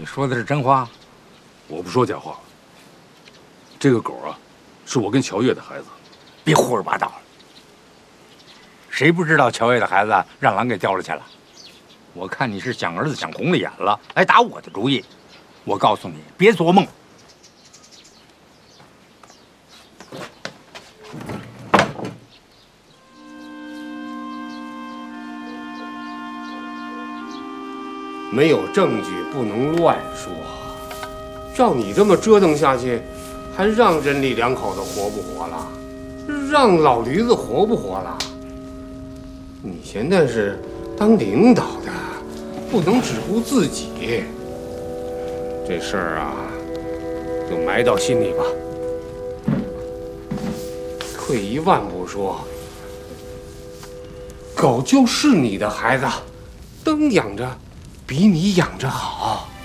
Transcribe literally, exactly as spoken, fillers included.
你说的是真话？ 我不说假话。这个狗啊，是我跟乔月的孩子。 别胡说八道了。谁不知道乔月的孩子让狼给叼了去了？我看你是想儿子想红了眼了，来打我的主意。我告诉你，别做梦。 没有证据不能乱说。照你这么折腾下去，还让任利两口子活不活了？让老驴子活不活了？你现在是当领导的，不能只顾自己。这事儿啊，就埋到心里吧。退一万步说，狗就是你的孩子，灯养着比你养着好。